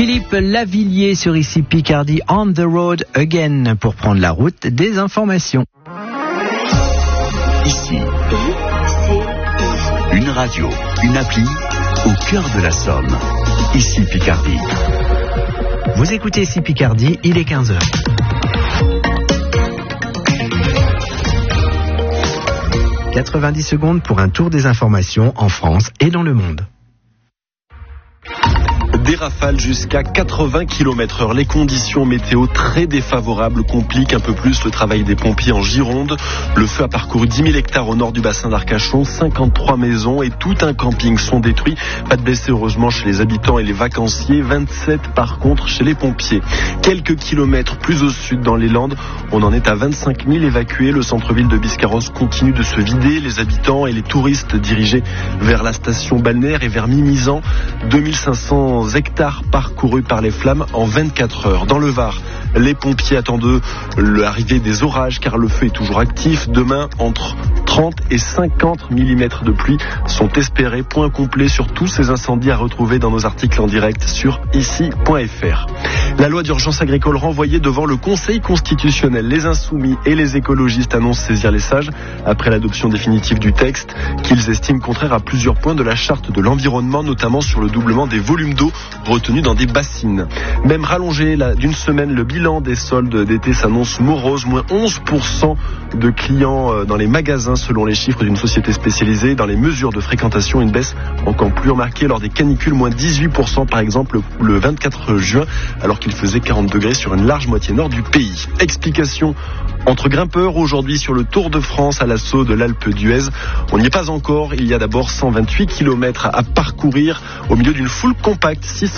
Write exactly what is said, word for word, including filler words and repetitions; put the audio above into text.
Philippe Lavillier sur Ici Picardie, On the Road Again, pour prendre la route des informations. Ici, une radio, une appli, au cœur de la Somme. Ici Picardie. Vous écoutez Ici Picardie, il est quinze heures. quatre-vingt-dix secondes pour un tour des informations en France et dans le monde. Des rafales jusqu'à quatre-vingts kilomètres heure. Les conditions météo très défavorables compliquent un peu plus le travail des pompiers en Gironde. Le feu a parcouru dix mille hectares au nord du bassin d'Arcachon. cinquante-trois maisons et tout un camping sont détruits. Pas de blessés heureusement chez les habitants et les vacanciers. vingt-sept par contre chez les pompiers. Quelques kilomètres plus au sud dans les Landes, on en est à vingt-cinq mille évacués. Le centre-ville de Biscarrosse continue de se vider. Les habitants et les touristes dirigés vers la station balnéaire et vers Mimizan. deux mille cinq cents hectares parcourus par les flammes en vingt-quatre heures. Dans le Var, les pompiers attendent l'arrivée des orages car le feu est toujours actif. Demain, entre trente et cinquante millimètres de pluie sont espérés. Point complet sur tous ces incendies à retrouver dans nos articles en direct sur ici point f r. La loi d'urgence agricole renvoyée devant le Conseil constitutionnel. Les insoumis et les écologistes annoncent saisir les sages après l'adoption définitive du texte qu'ils estiment contraire à plusieurs points de la charte de l'environnement, notamment sur le doublement des volumes d'eau retenus dans des bassines. Même rallongé là, d'une semaine, le bilan des soldes d'été s'annonce morose, moins onze pour cent de clients dans les magasins selon les chiffres d'une société spécialisée. Dans les mesures de fréquentation, une baisse encore plus remarquée lors des canicules, moins dix-huit pour cent par exemple le vingt-quatre juin, alors qu'il faisait quarante degrés sur une large moitié nord du pays. Explication entre grimpeurs aujourd'hui sur le Tour de France à l'assaut de l'Alpe d'Huez. On n'y est pas encore, il y a d'abord cent vingt-huit kilomètres à parcourir au milieu d'une foule compacte.